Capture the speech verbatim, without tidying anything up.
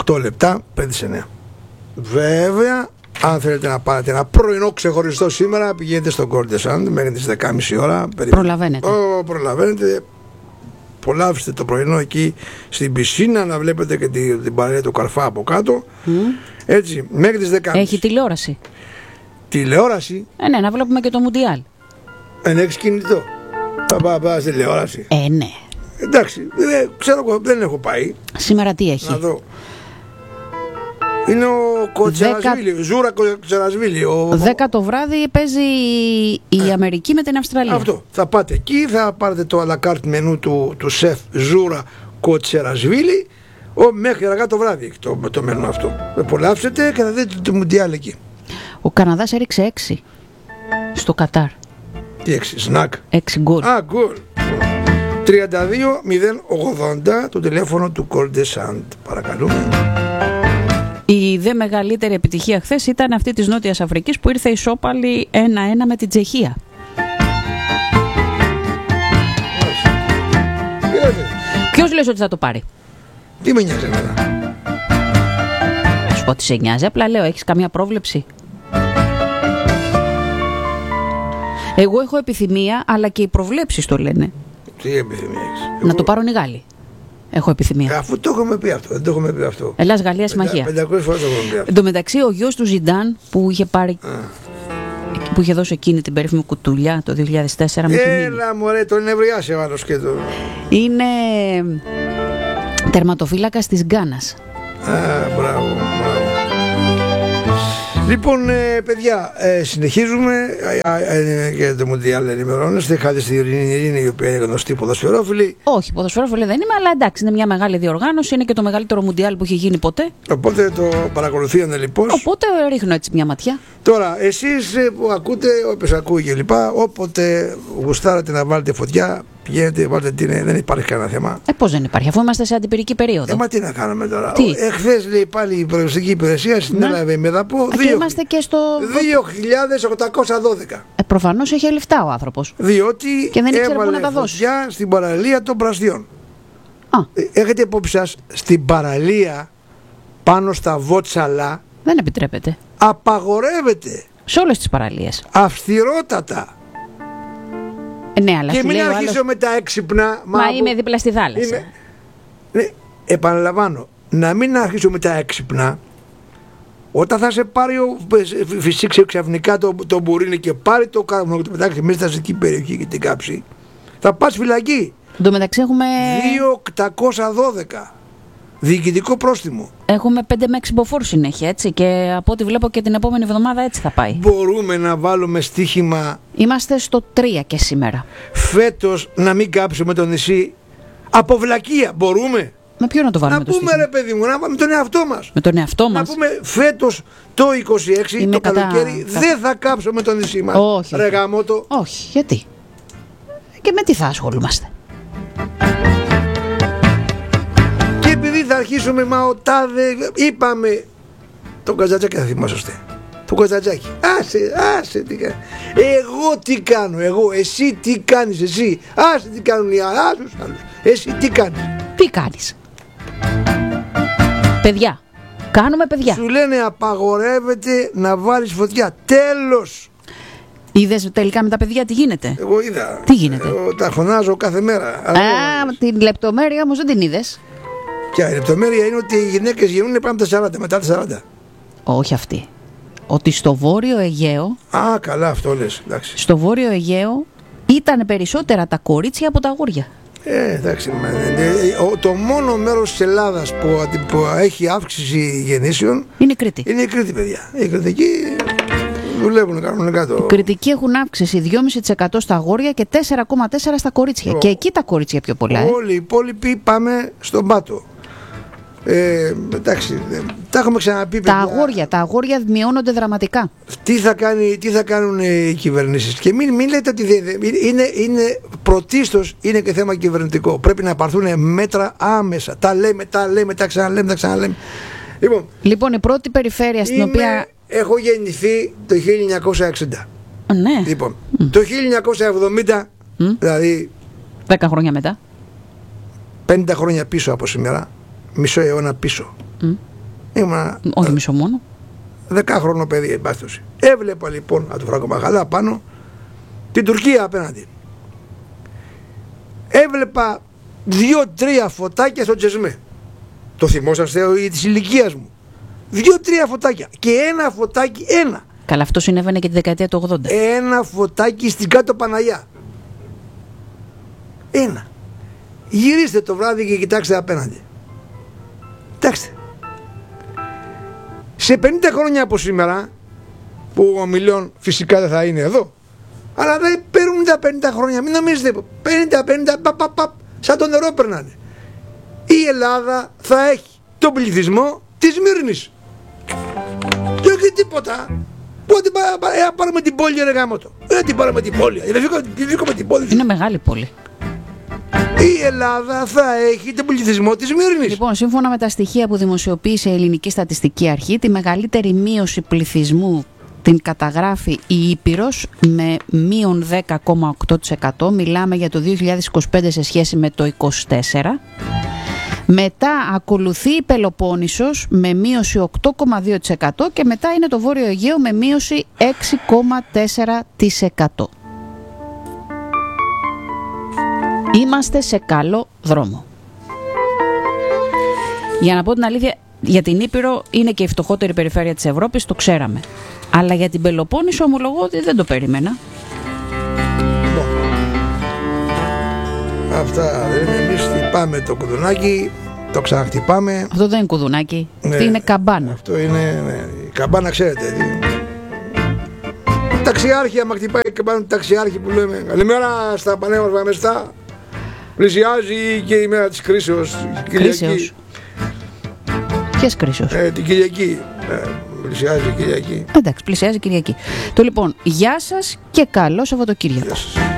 οκτώ λεπτά πριν τις εννιά. Βέβαια, αν θέλετε να πάρετε ένα πρωινό ξεχωριστό σήμερα, πηγαίνετε στο Gold Descent μέχρι τις δέκα και μισή ώρα. Προλαβαίνετε. Oh, προλαβαίνετε. Απολαύστε το πρωινό εκεί στην πισίνα, να βλέπετε και την, την παραλία του Καρφά από κάτω. Mm. Έτσι, μέχρι τις δέκα και μισή. Έχει τηλεόραση. Τηλεόραση. Ε, ναι, να βλέπουμε και το Μουντιάλ. Ε, έχεις κινητό. Θα πάω πάω στη τηλεόραση. Ε, ναι. Εντάξει, δεν, ξέρω, δεν έχω πάει. Σήμερα τι έχει? Να δω. Είναι ο Κοτσερασβίλη, Δεκα... Ζούρα Κοτσερασβίλη. Ο... δέκα το βράδυ παίζει η ε. Αμερική με την Αυστραλία. Αυτό. Θα πάτε εκεί, θα πάρετε το αλακάρτ μενού του, του σεφ Ζούρα Κοτσερασβίλη μέχρι αργά το βράδυ το, το μενού αυτό. Απολαύσετε και θα δείτε το Μουντιάλ εκεί. Ο Καναδάς έριξε έξι στο Κατάρ. Τι έξι, σνακ. έξι γκολ. Α, γκολ. τριάντα δύο μηδέν ογδόντα το τηλέφωνο του Gold Descent. Παρακαλούμε. Η δε μεγαλύτερη επιτυχία χθες ήταν αυτή της Νότιας Αφρικής που ήρθε ισόπαλη ένα ένα με την Τσεχία. Ποιος λες ότι θα το πάρει? Τι με νοιάζει εμένα? Σου πω ότι σε νοιάζει, απλά λέω, έχεις καμία πρόβλεψη? Εγώ έχω επιθυμία, αλλά και οι προβλέψεις το λένε. Τι επιθυμία έχεις? Να Εγώ... το πάρουν οι Γάλλοι. Έχω επιθυμία. Αφού το έχουμε πει αυτό, δεν το έχουμε πει αυτό. Ελλάς Γαλλία συμμαχία. πεντακόσιες φορές το έχουμε πει αυτό. Εν τω μεταξύ, ο γιος του Ζιντάν που είχε πάρει. Α. που είχε δώσει εκείνη την περίφημη κουτουλιά το δύο χιλιάδες τέσσερα με την Ίνη. Έλα μωρέ, τον νευριάσε ο άλλος και το... Είναι τερματοφύλακας της Γκάνας. Α, μπράβο, μπράβο. Λοιπόν, ε, παιδιά, ε, συνεχίζουμε ε, ε, για το Μουντιάλ ενημερώνεστε. Είχατε στη Ειρήνη, η οποία είναι γνωστή ποδοσφαιρόφιλη. Όχι, ποδοσφαιρόφιλη δεν είμαι, αλλά εντάξει, είναι μια μεγάλη διοργάνωση. Είναι και το μεγαλύτερο Μουντιάλ που έχει γίνει ποτέ. Οπότε το παρακολουθήσατε λοιπόν. Οπότε ρίχνω έτσι μια ματιά. Τώρα, εσείς που ακούτε, όποιος ακούει και λοιπά, όποτε γουστάρετε να βάλετε φωτιά, πηγαίνετε, βάλτε την, δεν υπάρχει κανένα θέμα. Ε, πώς δεν υπάρχει, αφού είμαστε σε αντιπυρική περίοδο. Ε, μα τι να κάνουμε τώρα. Τι? Εχθές λέει πάλι η προεστική υπηρεσία συνέλαβε με δαπό δύο χιλιάδες οκτακόσια δώδεκα. Ε, προφανώς έχει λεφτά ο άνθρωπος. Διότι και δεν ήξερε έβαλε πού να τα δώσει. Φωτιά στην παραλία των Πρασδιών. Α. Ε, έχετε υπόψη σας, στην παραλία πάνω στα Βότσαλα δεν επιτρέπεται. Απαγορεύεται. Σε όλες τις παραλίες. Αυστηρότατα. Ε, ναι, αλλά και μην αρχίσω άλλος... με τα έξυπνα. Μα, μα είμαι από... δίπλα στη θάλασσα. Είμαι... Ναι, επαναλαμβάνω, να μην αρχίσω με τα έξυπνα. Όταν θα σε πάρει ο φυσήξει ξαφνικά το, το μπουρίνι και πάρει το κάρβουνο και το πετάξει μέσα στην αστική περιοχή και την κάψει, θα πας φυλακή. Εν τω μεταξύ έχουμε δύο χιλιάδες οκτακόσια δώδεκα διοικητικό πρόστιμο. Έχουμε πέντε με έξι μποφόρ συνέχεια, έτσι, και από ό,τι βλέπω και την επόμενη εβδομάδα έτσι θα πάει. Μπορούμε να βάλουμε στοίχημα. Είμαστε στο τρία και σήμερα. Φέτος να μην κάψουμε το νησί από βλακεία. Μπορούμε. Με ποιο να το βάλουμε? Να το πούμε στοίχημα? Ρε παιδί μου, να πάμε τον εαυτό μας. Με τον εαυτό μας. Να πούμε φέτος το είκοσι έξι, είμαι το κατά... καλοκαίρι, κατά... δεν θα κάψουμε το νησί μας. Όχι. Ρε γαμώτο. Όχι, γιατί? Και με τι θα ασχολούμαστε? Και επειδή θα αρχίσουμε, μα ο τάδε, είπαμε, τον Καζατζάκη θα θυμάσαστε. Το Καζατζάκη. Άσε, άσε τι κάνει. Εγώ τι κάνω, εγώ, εσύ τι κάνεις, εσύ. Άσε τι κάνουν οι άλλους, άλλους. Εσύ τι κάνεις. Τι κάνεις? Παιδιά. Κάνουμε παιδιά. Σου λένε απαγορεύεται να βάλεις φωτιά. Τέλος. Είδες τελικά με τα παιδιά τι γίνεται? Εγώ είδα. Τι γίνεται? Εγώ τα φωνάζω κάθε μέρα. Α, την λεπτομέρεια όμως δεν την είδες. Και η λεπτομέρεια είναι ότι οι γυναίκες γίνουν πάνω από τα σαράντα, μετά τα σαράντα. Όχι αυτή. Ότι στο Βόρειο Αιγαίο. Α, καλά, αυτό λες. Εντάξει. Στο Βόρειο Αιγαίο ήταν περισσότερα τα κορίτσια από τα αγόρια. Ε, εντάξει. Το μόνο μέρος της Ελλάδας που, που έχει αύξηση γεννήσεων είναι η Κρήτη. Είναι η Κρήτη, παιδιά. Οι Κρητικοί δουλεύουν κανονικά το. Οι Κρητικοί έχουν αύξηση δυόμισι τοις εκατό στα αγόρια και τέσσερα κόμμα τέσσερα τοις εκατό στα κορίτσια. Ο... Και εκεί τα κορίτσια πιο πολλά. Ε. Όλοι οι υπόλοιποι πάμε στον πάτο. Ε, εντάξει, τα έχουμε ξαναπεί. Τα αγόρια, τα αγόρια μειώνονται δραματικά. Τι θα, κάνει, τι θα κάνουν οι κυβερνήσεις? Και μην, μην λέτε ότι είναι, είναι πρωτίστως είναι και θέμα κυβερνητικό. Πρέπει να πάρθουν μέτρα άμεσα. Τα λέμε, τα λέμε, τα ξαναλέμε, τα ξαναλέμε. Λοιπόν, λοιπόν η πρώτη περιφέρεια στην είμαι, οποία έχω γεννηθεί το χίλια εννιακόσια εξήντα. Ναι. Λοιπόν, mm. το χίλια εννιακόσια εβδομήντα, mm. δηλαδή δέκα χρόνια μετά, πενήντα χρόνια πίσω από σήμερα, μισό αιώνα πίσω, mm. Ήμουνα. Όχι μισό μόνο. Δεκάχρονο παιδί, εμπάστοση. Έβλεπα λοιπόν από το Φραγκομαχαλά πάνω την Τουρκία απέναντι. Έβλεπα δύο-τρία φωτάκια στο Τσεσμέ. Το θυμόσαστε τη ηλικία μου. Δύο-τρία φωτάκια. Και ένα φωτάκι, ένα. Καλά, αυτό συνέβαινε και τη δεκαετία του ογδόντα. Ένα φωτάκι στην κάτω Παναγιά. Ένα. Γυρίστε το βράδυ και κοιτάξτε απέναντι. Κοιτάξτε. Σε πενήντα χρόνια από σήμερα, που ο Μιλιών φυσικά δεν θα είναι εδώ, αλλά δεν παίρνουν τα πενήντα χρόνια, μην νομίζετε, πενήντα πενήντα, παπ, παπ, παπ, σαν το νερό περνάνε. Η Ελλάδα θα έχει τον πληθυσμό της Μύρνης. Και όχι τίποτα. Πότε ε, πάρουμε την πόλη, ρε γάμοτο. Δεν την πάρουμε την πόλη. Δεν βγήκαμε την πόλη. Είναι μεγάλη πόλη. Η Ελλάδα θα έχει τον πληθυσμό της Μύρνης. Λοιπόν, σύμφωνα με τα στοιχεία που δημοσιοποίησε η Ελληνική Στατιστική Αρχή, τη μεγαλύτερη μείωση πληθυσμού την καταγράφει η Ήπειρος με μείον δέκα κόμμα οκτώ τοις εκατό. Μιλάμε για το δύο χιλιάδες είκοσι πέντε σε σχέση με το είκοσι τέσσερα. Μετά ακολουθεί η Πελοπόννησος με μείωση οκτώ κόμμα δύο τοις εκατό και μετά είναι το Βόρειο Αιγαίο με μείωση έξι κόμμα τέσσερα τοις εκατό. Είμαστε σε καλό δρόμο. Για να πω την αλήθεια, για την Ήπειρο είναι και η φτωχότερη περιφέρεια της Ευρώπης, το ξέραμε. Αλλά για την Πελοπόννησο ομολογώ ότι δεν το περίμενα. Αυτά δεν είναι. Εμείς χτυπάμε το κουδουνάκι, το ξαναχτυπάμε. Αυτό δεν είναι κουδουνάκι, Ναι, αυτή είναι καμπάνα. Αυτό είναι, ναι, η καμπάνα ξέρετε. Τι... Ταξιάρχη, άμα χτυπάει η καμπάνα του ταξιάρχη που λέμε καλημέρα στα πανέμορφα μεστά. Πλησιάζει και η μέρα της κρίσεως. Κρίσεως. Ποιες κρίσεως? Ε, την Κυριακή. Ε, πλησιάζει η Κυριακή. Εντάξει, πλησιάζει η Κυριακή. Το λοιπόν, γεια σας και καλό Σαββατοκύριακο.